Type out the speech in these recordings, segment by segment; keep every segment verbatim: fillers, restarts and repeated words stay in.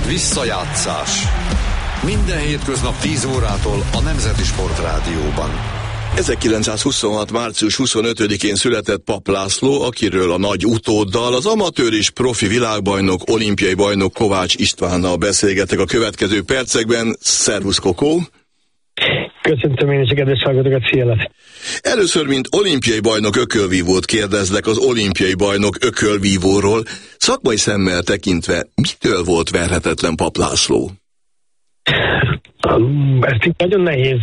Visszajátszás. Minden hétköznap tíz órától a Nemzeti Sport Rádióban. ezerkilencszázhuszonhat. március huszonötödikén született Papp László, akiről a nagy utóddal, az amatőr és profi világbajnok, olimpiai bajnok Kovács Istvánnal beszélgetek a következő percekben. Szervusz, Kokó! Köszöntöm én is a kedves hallgatókat, szia! Először, mint olimpiai bajnok ökölvívót kérdezlek az olimpiai bajnok ökölvívóról. Szakmai szemmel tekintve, mitől volt verhetetlen Papp László? Ezt így nagyon nehéz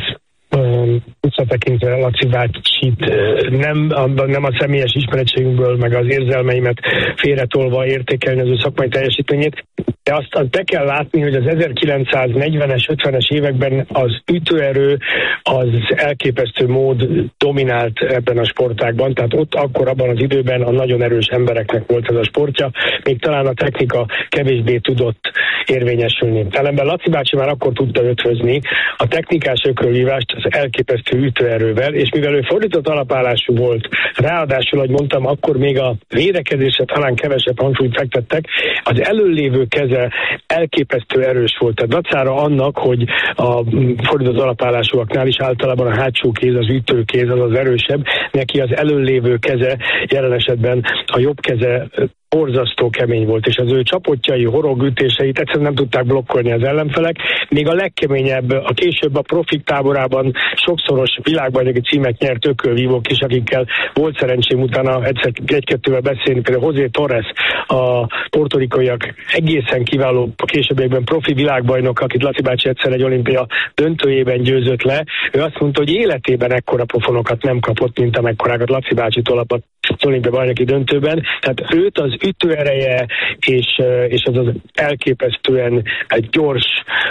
visszatekintve Laci bácsit, nem a, nem a személyes ismeretségünkből, meg az érzelmeimet félretolva értékelni az ő szakmai teljesítményét, de azt be kell látni, hogy az ezerkilencszáznegyvenes, ötvenes években az ütőerő az elképesztő mód dominált ebben a sportágban, tehát ott akkor abban az időben a nagyon erős embereknek volt ez a sportja, még talán a technika kevésbé tudott érvényesülni. Ellenben Laci bácsi már akkor tudta ötvözni a technikás ökölvívást az elképesztő ütőerővel, és mivel ő fordított alapállású volt, ráadásul, ahogy mondtam, akkor még a védekezésre talán kevesebb hangsúlyt fektettek, az előlévő keze elképesztő erős volt. Tehát dacára annak, hogy a fordított alapállásúaknál is általában a hátsó kéz, az ütőkéz az az erősebb, neki az előlévő keze, jelen esetben a jobb keze borzasztó kemény volt, és az ő csapottjai, horogütéseit egyszerűen nem tudták blokkolni az ellenfelek. Még a legkeményebb, a később a profik táborában sokszoros világbajnoki címet nyert ökölvívók is, akikkel volt szerencsém utána egyszer egy-kettővel beszélni, például José Torres, a portorikaiak egészen kiváló, a későbbiekben profi világbajnok, akit Laci bácsi egyszer egy olimpia döntőjében győzött le. Ő azt mondta, hogy életében ekkora pofonokat nem kapott, mint amekkorákat Laci bácsitól az olimpia bajnoki döntőben. Tehát őt az ütőereje és, és az az elképesztően egy gyors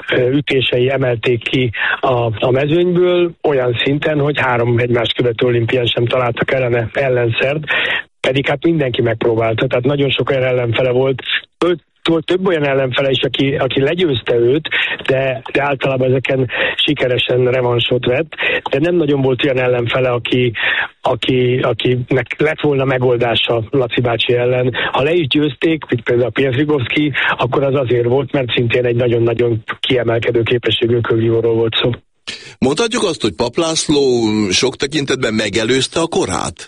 ütései emelték ki a, a mezőnyből olyan szinten, hogy három egymást követő olimpián sem találtak ellene ellenszert, pedig hát mindenki megpróbálta, tehát nagyon sok olyan ellenfele volt. Öt Volt több olyan ellenfele is, aki, aki legyőzte őt, de, de általában ezeken sikeresen revansot vett, de nem nagyon volt olyan ellenfele, aki, aki, akinek lett volna megoldása Laci bácsi ellen. Ha le is győzték, mint például Pietrygovszky, akkor az azért volt, mert szintén egy nagyon-nagyon kiemelkedő képességű ökölvívóról volt szó. Mondhatjuk azt, hogy Papp László sok tekintetben megelőzte a korát?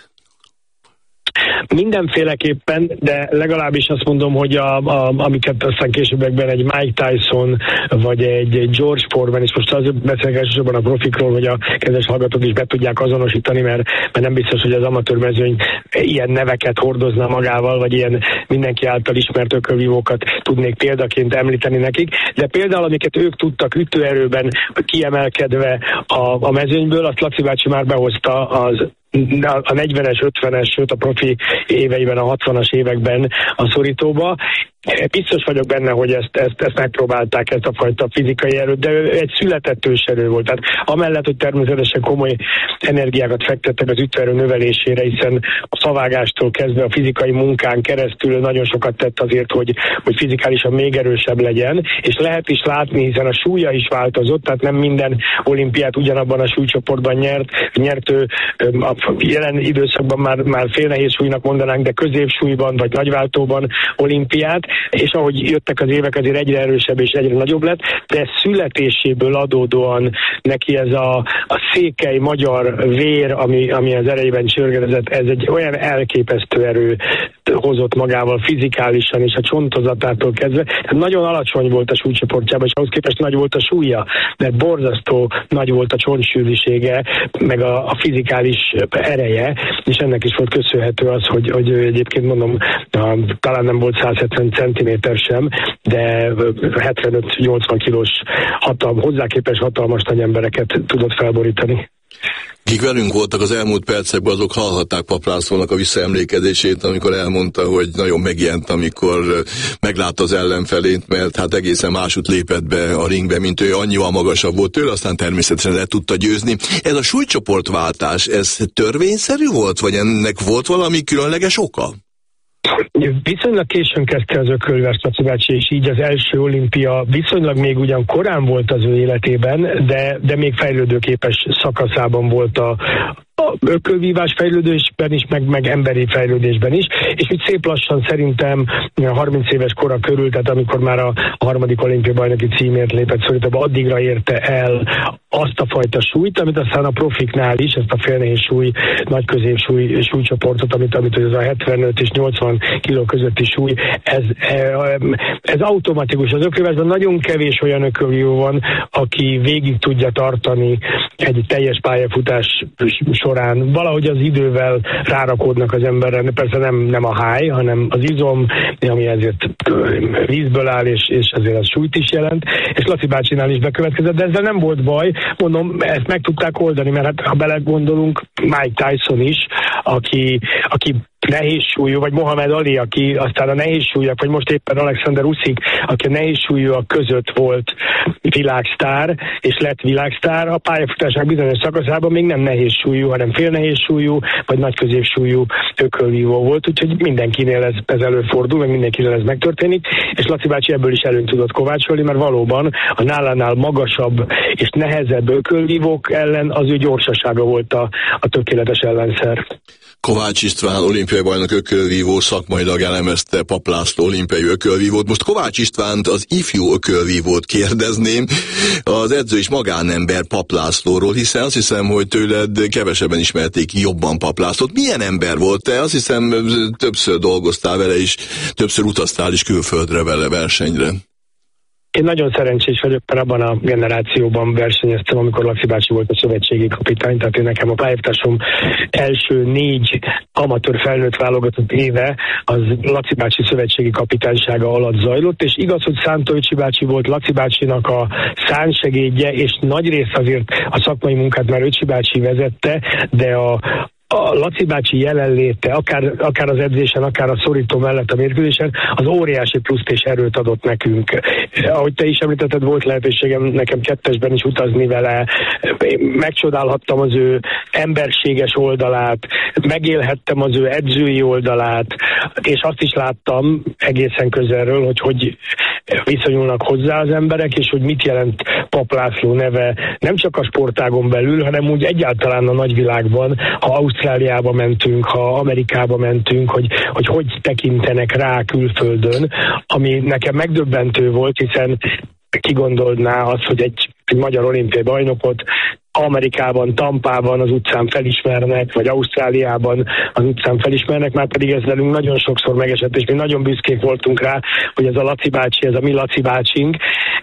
Mindenféleképpen, de legalábbis azt mondom, hogy a, a, amiket aztán későbbekben egy Mike Tyson, vagy egy George Foreman, és most azért beszélek elsősorban a profikról, hogy a kedves hallgatók is be tudják azonosítani, mert, mert nem biztos, hogy az amatőr mezőny ilyen neveket hordozna magával, vagy ilyen mindenki által ismert ökölvívókat tudnék példaként említeni nekik, de például amiket ők tudtak ütőerőben kiemelkedve a, a mezőnyből, azt Laci bácsi már behozta az a negyvenes, ötvenes, sőt a profi éveiben, a hatvanas években a szorítóba. Biztos vagyok benne, hogy ezt, ezt, ezt megpróbálták, ezt a fajta fizikai erőt, de ő egy született őserő volt. Tehát amellett, hogy természetesen komoly energiákat fektettek az ütőerő növelésére, hiszen a szavágástól kezdve a fizikai munkán keresztül nagyon sokat tett azért, hogy, hogy fizikálisan még erősebb legyen, és lehet is látni, hiszen a súlya is változott, tehát nem minden olimpiát ugyanabban a súlycsoportban nyert, nyert ő a jelen időszakban már, már félnehéz súlynak mondanánk, de középsúlyban vagy nagyváltóban olimpiát, és ahogy jöttek az évek, azért egyre erősebb és egyre nagyobb lett, de születéséből adódóan neki ez a, a székely magyar vér, ami, ami az erejében csörgedezett, ez egy olyan elképesztő erő hozott magával fizikálisan és a csontozatától kezdve. Tehát nagyon alacsony volt a súlycsoportjában, és ahhoz képest nagy volt a súlya, mert borzasztó nagy volt a csontsűrűsége, meg a, a fizikális ereje, és ennek is volt köszönhető az, hogy, hogy egyébként mondom, talán nem volt száz hetven centiméter sem, de hetvenöt-nyolcvan kilós hatalm, hozzá képes hatalmas nagy embereket tudott felborítani. Kik velünk voltak az elmúlt percekben, azok hallhatták Papp Lászlónak a visszaemlékezését, amikor elmondta, hogy nagyon megijent, amikor meglátta az ellenfelét, mert hát egészen másút lépett be a ringbe, mint ő, annyival magasabb volt tőle, aztán természetesen le tudta győzni. Ez a súlycsoportváltás, ez törvényszerű volt, vagy ennek volt valami különleges oka? Viszonylag későn kezdte az ökölvívást Laci bácsi, és így az első olimpia viszonylag még ugyan korán volt az ő életében, de, de még fejlődőképes szakaszában volt a, a ökölvívás fejlődésben is, meg, meg emberi fejlődésben is, és úgy szép lassan szerintem harminc éves kora körül, tehát amikor már a harmadik olimpiai bajnoki címért lépett szorítva, addigra érte el azt a fajta súlyt, amit aztán a profiknál is, ezt a félnehéz súly, nagy középsúly súlycsoportot, amit, amit ez a hetvenöt és nyolcvan kiló közötti súly, ez, ez automatikus. Az ökölvívásban nagyon kevés olyan ökölvívó van, aki végig tudja tartani egy teljes pályafutás során. Valahogy az idővel rárakódnak az emberre, persze nem, nem a háj, hanem az izom, ami ezért vízből áll, és, és azért az súlyt is jelent, és Laci bácsinál is bekövetkezett, de ezzel nem volt baj. Mondom, ezt meg tudták oldani, mert hát, ha belegondolunk, Mike Tyson is, aki, aki nehéz súlyú, vagy Mohamed Ali, aki aztán a nehéz súlyúak, vagy most éppen Alexander Usyk, aki a nehéz súlyúak között volt világsztár, és lett világsztár, a pályafutásnak bizonyos szakaszában még nem nehéz súlyú, hanem félnehéz súlyú, vagy nagy középsúlyú ökölvívó volt, úgyhogy mindenkinél ez, ez előfordul, meg mindenkinél ez megtörténik, és Laci bácsi ebből is előnyt tudott kovácsolni, mert valóban a nálánál magasabb és nehezebb ökölvívók ellen az ő gyorsasága volt a, a tökéletes ellenszer. Kovács István olimpiai bajnok ökölvívó szakmailag elemezte Papp László olimpiai ökölvívót. Most Kovács Istvánt, az ifjú ökölvívót kérdezném, az edző is magánember Papp Lászlóról, hiszen azt hiszem, hogy tőled kevesebben ismerték jobban Papp Lászlót. Milyen ember volt te? Azt hiszem, többször dolgoztál vele is, többször utaztál is külföldre vele versenyre. Én nagyon szerencsés vagyok, mert abban a generációban versenyeztem, amikor Laci bácsi volt a szövetségi kapitány, tehát én nekem a pályafutásom első négy amatőr felnőtt válogatott éve az Laci bácsi szövetségi kapitánysága alatt zajlott, és igaz, hogy Szántóicsi bácsi volt Laci bácsinak a szánsegédje, és nagy rész azért a szakmai munkát már Öcsi bácsi vezette, de a a Laci bácsi jelenléte, akár, akár az edzésen, akár a szorító mellett a mérkőzésen, az óriási pluszt és erőt adott nekünk. Ahogy te is említetted, volt lehetőségem nekem kettesben is utazni vele, megcsodálhattam az ő emberséges oldalát, megélhettem az ő edzői oldalát, és azt is láttam egészen közelről, hogy hogy viszonyulnak hozzá az emberek, és hogy mit jelent Papp László neve nem csak a sportágon belül, hanem úgy egyáltalán a nagyvilágban, ha Ausztráliába mentünk, ha Amerikába mentünk, hogy, hogy hogy tekintenek rá külföldön, ami nekem megdöbbentő volt, hiszen ki gondolná azt, hogy egy, egy magyar olimpiai bajnokot Amerikában, Tampában az utcán felismernek, vagy Ausztráliában az utcán felismernek, már pedig ez velünk nagyon sokszor megesett, és mi nagyon büszkék voltunk rá, hogy ez a Laci bácsi, ez a mi Laci bácsink,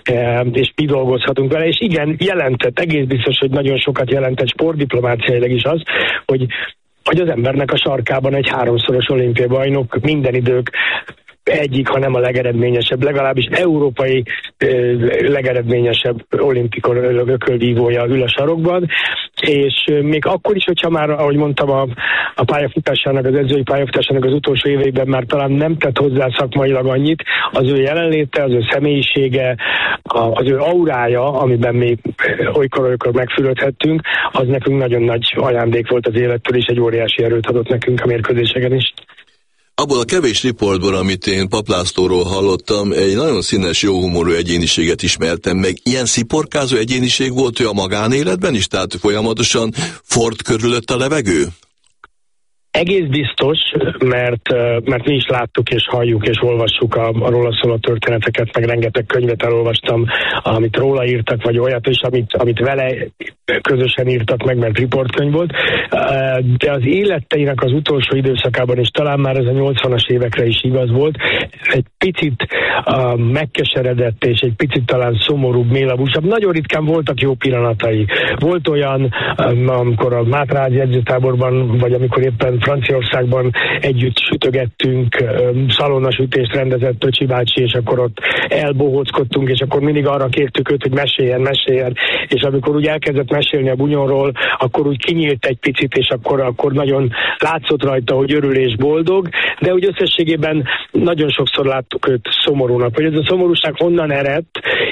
és mi dolgozhatunk vele, és igen, jelentett, egész biztos, hogy nagyon sokat jelentett sportdiplomáciailag is az, hogy, hogy az embernek a sarkában egy háromszoros olimpiai bajnok, minden idők egyik, ha nem a legeredményesebb, legalábbis európai eh, legeredményesebb olimpikon ökölvívója ül a sarokban, és eh, még akkor is, hogyha már, ahogy mondtam, a, a pályafutásának, az edzői pályafutásának az utolsó éveiben már talán nem tett hozzá szakmailag annyit, az ő jelenléte, az ő személyisége, a, az ő aurája, amiben mi olykor-olykor megfülödhettünk, az nekünk nagyon nagy ajándék volt az élettől, és egy óriási erőt adott nekünk a mérkőzéseken is. Abból a kevés riportból, amit én Papp Lászlóról hallottam, egy nagyon színes, jó humorú egyéniséget ismertem meg. Ilyen sziporkázó egyéniség volt ő a magánéletben is? Tehát folyamatosan ford körülött a levegő? Egész biztos, mert, mert mi is láttuk és halljuk és olvassuk a, a róla szóló történeteket, meg rengeteg könyvet elolvastam, amit róla írtak, vagy olyat is, amit, amit vele közösen írtak meg, mert riportkönyv volt. De az életeinek az utolsó időszakában, és talán már ez a nyolcvanas évekre is igaz volt, egy picit uh, megkeseredett, és egy picit talán szomorúbb, mélylabusabb. Nagyon ritkán voltak jó pillanatai. Volt olyan, um, amikor a Mátrádi edzőtáborban, vagy amikor éppen Franciaországban együtt sütögettünk, szalonnasütést rendezett Öcsi bácsi, és akkor ott elbohóckodtunk, és akkor mindig arra kértük őt, hogy meséljen, meséljen, és amikor úgy elkezdett mesélni a bunyóról, akkor úgy kinyílt egy picit, és akkor, akkor nagyon látszott rajta, hogy örül és boldog, de úgy összességében nagyon sokszor láttuk őt szomorúnak, hogy ez a szomorúság honnan eredt,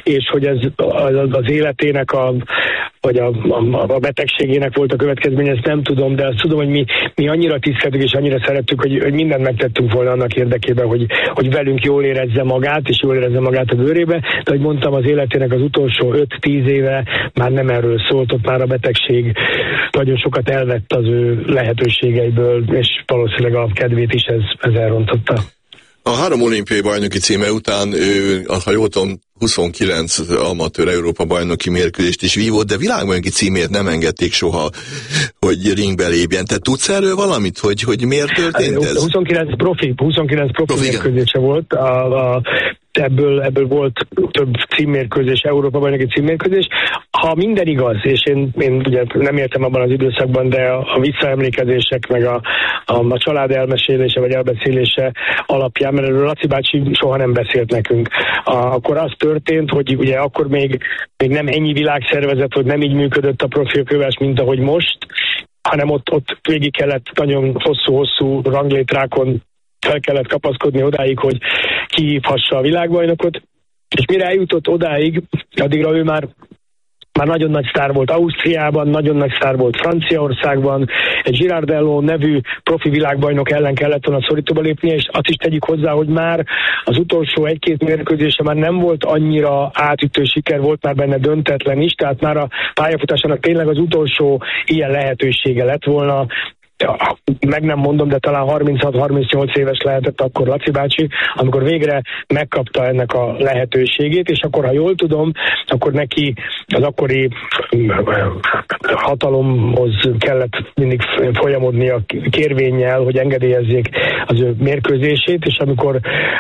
és hogy ez az, az életének a vagy a, a, a betegségének volt a következménye, ezt nem tudom, de azt tudom, hogy mi, mi annyira tiszteltük és annyira szerettük, hogy, hogy mindent megtettünk volna annak érdekében, hogy, hogy velünk jól érezze magát, és jól érezze magát a bőrébe, de ahogy mondtam, az életének az utolsó öt-tíz éve már nem erről szólt, ott már a betegség nagyon sokat elvett az ő lehetőségeiből, és valószínűleg a kedvét is ez, ez elrontotta. A három olimpiai bajnoki címe után ő, ha jól tudom, huszonkilenc amatőr Európa bajnoki mérkőzést is vívott, de világbajnoki címét nem engedték soha, hogy ringbe lépjen. Te tudsz erről valamit, hogy, hogy miért történt ez? huszonkilenc profi, huszonkilenc profi, profi mérkőzése volt. A, a, ebből, ebből volt több címmérkőzés, Európa bajnoki címmérkőzés. Ha minden igaz, és én, én ugye nem értem abban az időszakban, de a, a visszaemlékezések, meg a, a, a család elmesélése, vagy elbeszélése alapján, mert erről Laci bácsi soha nem beszélt nekünk. A, akkor az történt, hogy ugye akkor még, még nem ennyi világszervezet, hogy nem így működött a profilkövás, mint ahogy most, hanem ott, ott végig kellett nagyon hosszú-hosszú ranglétrákon fel kellett kapaszkodni odáig, hogy kihívhassa a világbajnokot, és mire eljutott odáig, addigra ő már Már nagyon nagy sztár volt Ausztriában, nagyon nagy sztár volt Franciaországban, egy Girardello nevű profi világbajnok ellen kellett volna szorítóba lépnie, és azt is tegyük hozzá, hogy már az utolsó egy-két mérkőzése már nem volt annyira átütő siker, volt már benne döntetlen is, tehát már a pályafutásának tényleg az utolsó ilyen lehetősége lett volna. Meg nem mondom, de talán harminchat-harmincnyolc éves lehetett akkor Laci bácsi, amikor végre megkapta ennek a lehetőségét, és akkor, ha jól tudom, akkor neki az akkori hatalomhoz kellett mindig folyamodni a kérvénnyel, hogy engedélyezzék az ő mérkőzését, és amikor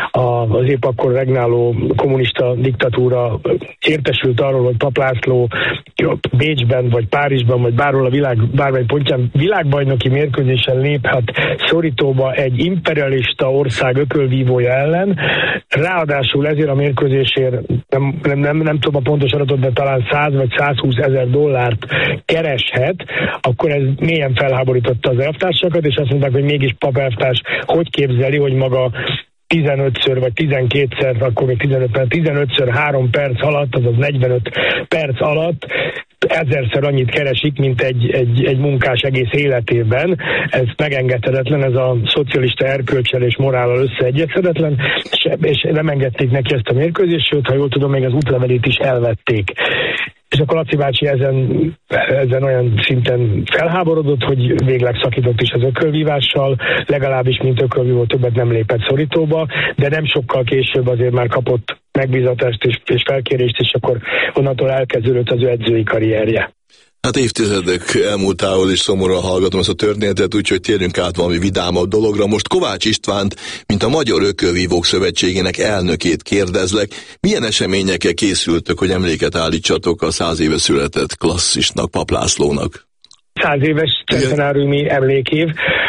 az épp akkor regnáló kommunista diktatúra értesült arról, hogy Papp László Bécsben, vagy Párizsban, vagy bárhol a világ bármely pontján világbajnoki mérkőzésen léphet szorítóba egy imperialista ország ökölvívója ellen, ráadásul ezért a mérkőzésért nem, nem, nem, nem tudom a pontos adatot, de talán száz vagy százhúsz ezer dollárt kereshet, akkor ez mélyen felháborította az elvtársakat, és azt mondták, hogy mégis Papp elvtárs hogy képzeli, hogy maga tizenötször vagy tizenkétszer, akkor még tizenöt perc, tizenötször három perc alatt, azaz negyvenöt perc alatt ezerszer annyit keresik, mint egy, egy, egy munkás egész életében. Ez megengedhetetlen, ez a szocialista erkölcsel és morállal összeegyezhetetlen, és, és nem engedték neki ezt a mérkőzést, sőt, ha jól tudom, még az útlevelét is elvették. És akkor Laci bácsi ezen, ezen olyan szinten felháborodott, hogy végleg szakított is az ökölvívással, legalábbis mint ökölvívó többet nem lépett szorítóba, de nem sokkal később azért már kapott megbízatást és, és felkérést, és akkor onnantól elkezdődött az ő edzői karrierje. Hát évtizedek elmúltával is szomorúan hallgatom ezt a történetet, úgyhogy térjünk át valami vidámabb dologra. Most Kovács Istvánt, mint a Magyar Ökölvívók Szövetségének elnökét kérdezlek, milyen eseményekkel készültök, hogy emléket állítsatok a száz éve született klasszisnak, Papp Lászlónak? Száz éves centenáriumi emlékév,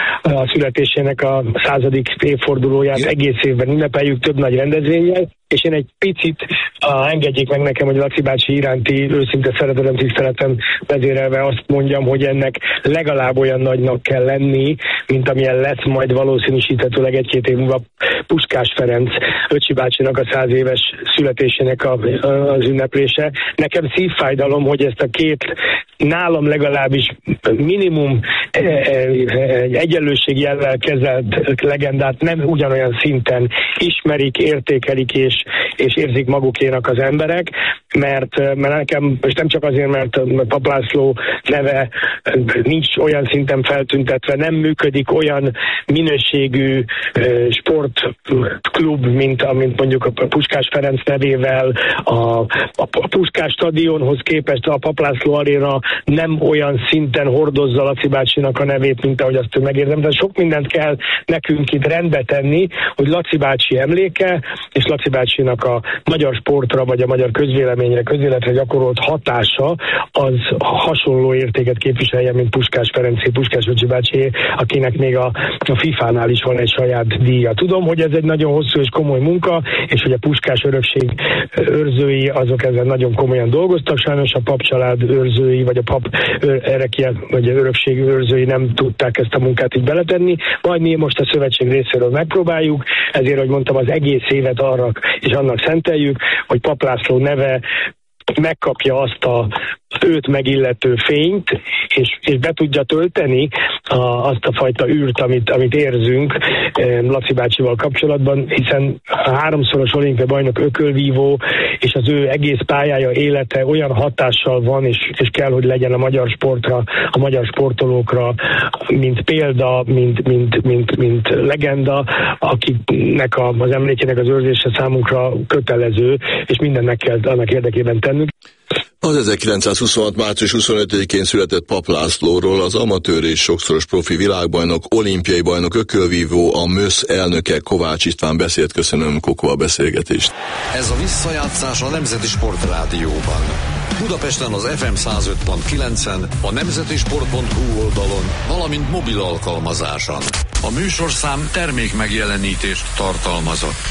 a születésének a századik évfordulóját igen. Egész évben ünnepeljük több nagy rendezvényel, és én egy picit uh, engedjék meg nekem, hogy Laci bácsi iránti őszinte szeretetem, tiszteletem vezérelve azt mondjam, hogy ennek legalább olyan nagynak kell lenni, mint amilyen lesz majd valószínűsíthetőleg egy-két év múlva Puskás Ferenc öcsi bácsinak a száz éves születésének a, az ünneplése. Nekem szívfájdalom, hogy ezt a két nálam legalábbis minimum egy egyenlőség jellel kezelt legendát nem ugyanolyan szinten ismerik, értékelik és, és érzik magukénak az emberek, mert, mert nekem, és nem csak azért, mert Papp László neve nincs olyan szinten feltüntetve, nem működik olyan minőségű sportklub, mint amint mondjuk a Puskás Ferenc nevével, a, a Puskás stadionhoz képest a Papp László aréna nem olyan szinten hordozza Laci bácsinak a nevét, mint ahogy azt ő megérdem. De sok mindent kell nekünk itt rendbe tenni, hogy Laci bácsi emléke és Laci bácsinak a magyar sportra vagy a magyar közvélemény közvéleményre, közéletre gyakorolt hatása az hasonló értéket képviselje, mint Puskás Ferencé, Puskás Öcsi bácsi, akinek még a, a fifánál is van egy saját díja. Tudom, hogy ez egy nagyon hosszú és komoly munka, és hogy a Puskás örökség őrzői azok ezzel nagyon komolyan dolgoztak, sajnos a papcsalád őrzői, vagy a pap erekje, vagy a örökség őrzői nem tudták ezt a munkát így beletenni, majd mi most a szövetség részéről megpróbáljuk, ezért, hogy mondtam, az egész évet arra és annak szenteljük, hogy Pap László neve megkapja azt a őt megillető fényt, és, és be tudja tölteni a, azt a fajta űrt, amit, amit érzünk Laci bácsival kapcsolatban, hiszen a háromszoros olimpia bajnok ökölvívó, és az ő egész pályája, élete olyan hatással van, és, és kell, hogy legyen a magyar sportra, a magyar sportolókra, mint példa, mint, mint, mint, mint legenda, akiknek a, az emlékének az őrzése számunkra kötelező, és mindennek kell annak érdekében tennünk. Az ezerkilencszázhuszonhat. március huszonötödikén született Pap Lászlóról az amatőr és sokszoros profi világbajnok, olimpiai bajnok, ökölvívó, a MÖSZ elnöke Kovács István beszélt. Köszönöm, Koko, a beszélgetést. Ez a visszajátszás a Nemzeti Sport Rádióban. Budapesten az ef em száz öt pont kilencen, a nemzetisport pont hu oldalon, valamint mobil alkalmazáson. A műsorszám termék megjelenítést tartalmazott.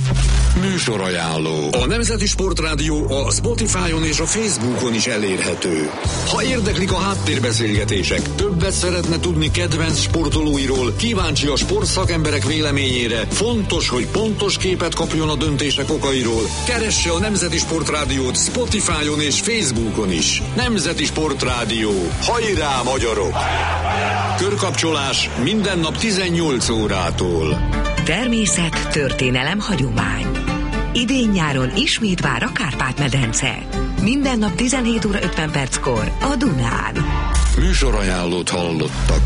Műsorajánló. A Nemzeti Sport Rádió a Spotify-on és a Facebookon is elérhető. Ha érdeklik a háttérbeszélgetések, többet szeretne tudni kedvenc sportolóiról, kíváncsi a sportszakemberek véleményére, fontos, hogy pontos képet kapjon a döntések okairól, keresse a Nemzeti Sport Rádiót Spotify-on és Facebookon is. Nemzeti Sport Rádió. Hajrá, magyarok! Körkapcsolás minden nap tizennyolc órától. Természet, történelem, hagyomány. Idén-nyáron ismét vár a Kárpát-medence. Minden nap tizenhét óra ötven perckor a Dunán. Műsorajánlót hallottak.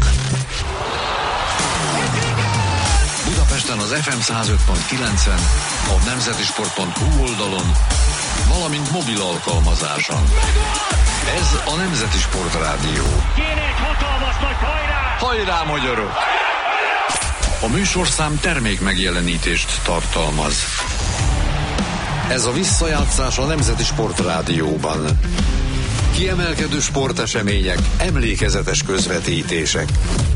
Budapesten az ef em száz öt pont kilencen, a nemzetisport pont hu oldalon, valamint mobil alkalmazáson. Ez a Nemzeti Sport Rádió. Kéne egy hatalmas nagy hajrá! Hajrá, magyarok! A műsorszám termék megjelenítést tartalmaz. Ez a visszajátszás a Nemzeti Sport Rádióban. Kiemelkedő sportesemények, emlékezetes közvetítések.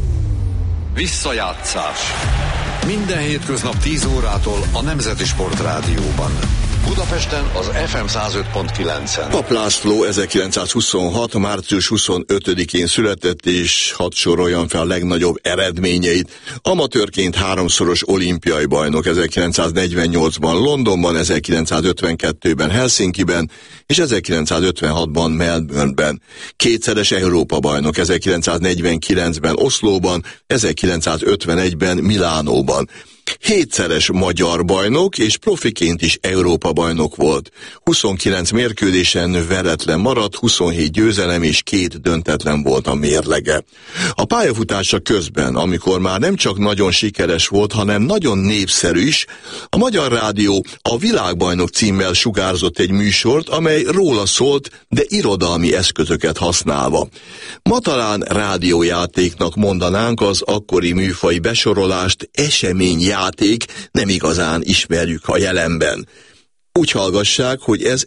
Visszajátszás. Minden hétköznap tíz órától a Nemzeti Sport Rádióban. Budapesten az ef em száz öt pont kilencen. Pap László ezerkilencszázhuszonhat. március huszonötödikén született, és hadd soroljam fel a legnagyobb eredményeit. Amatőrként háromszoros olimpiai bajnok, ezerkilencszáznegyvennyolcban Londonban, ezerkilencszázötvenkettőben Helsinkiben, és ezerkilencszázötvenhatban Melbourneben. Kétszeres Európa bajnok, ezerkilencszáznegyvenkilencben Oszlóban, ezerkilencszázötvenegyben Milánóban. Hétszeres magyar bajnok, és profiként is Európa bajnok volt. huszonkilenc mérkőzésen veretlen maradt, huszonhét győzelem és két döntetlen volt a mérlege. A pályafutása közben, amikor már nem csak nagyon sikeres volt, hanem nagyon népszerű is, a Magyar Rádió a Világbajnok címmel sugárzott egy műsort, amely róla szólt, de irodalmi eszközöket használva. Ma talán rádiójátéknak mondanánk az akkori műfai besorolást, eseményjáték, nem igazán ismerjük a jelenben. Úgy hallgassák, hogy ez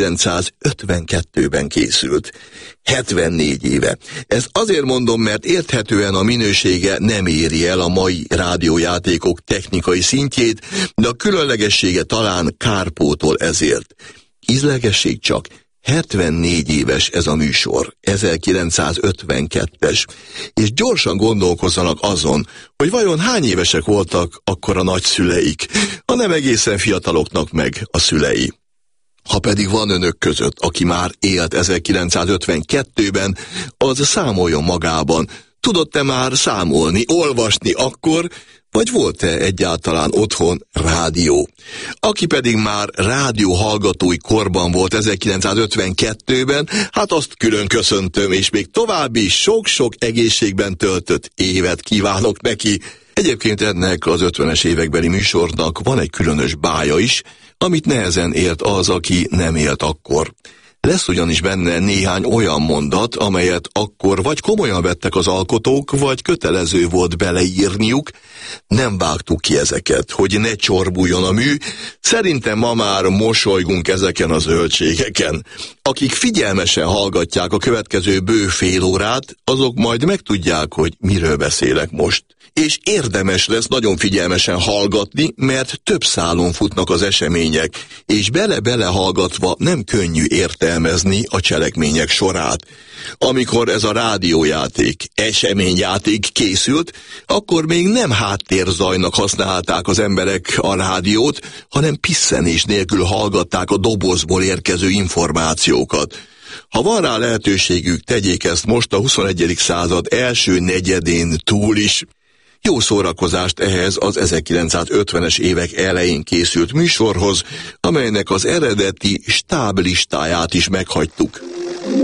ezerkilencszázötvenkettőben készült. hetvennégy éve. Ezt azért mondom, mert érthetően a minősége nem éri el a mai rádiójátékok technikai szintjét, de a különlegessége talán kárpótol ezért. Ízlegesség csak, hetvennégy éves ez a műsor, ezerkilencszázötvenkettes, és gyorsan gondolkozzanak azon, hogy vajon hány évesek voltak akkor a nagyszüleik, a nem egészen fiataloknak meg a szülei. Ha pedig van önök között, aki már élt ezerkilencszázötvenkettőben, az számoljon magában. Tudott-e már számolni, olvasni akkor, vagy volt-e egyáltalán otthon rádió? Aki pedig már rádióhallgatói korban volt ezerkilencszázötvenkettőben, hát azt külön köszöntöm, és még további sok-sok egészségben töltött évet kívánok neki. Egyébként ennek az ötvenes évekbeli műsornak van egy különös bája is, amit nehezen élt az, aki nem élt akkor. Lesz ugyanis benne néhány olyan mondat, amelyet akkor vagy komolyan vettek az alkotók, vagy kötelező volt beleírniuk. Nem vágtuk ki ezeket, hogy ne csorbuljon a mű. Szerintem ma már mosolygunk ezeken a zöldségeken. Akik figyelmesen hallgatják a következő bő fél órát, azok majd megtudják, hogy miről beszélek most. És érdemes lesz nagyon figyelmesen hallgatni, mert több szálon futnak az események, és bele-bele hallgatva nem könnyű értelmezni a cselekmények sorát. Amikor ez a rádiójáték, eseményjáték készült, akkor még nem háttérzajnak használták az emberek a rádiót, hanem pisszenés nélkül hallgatták a dobozból érkező információkat. Ha van rá lehetőségük, tegyék ezt most a huszonegyedik század első negyedén túl is. Jó szórakozást ehhez az ezerkilencszázötvenes évek elején készült műsorhoz, amelynek az eredeti stáblistáját is meghagytuk.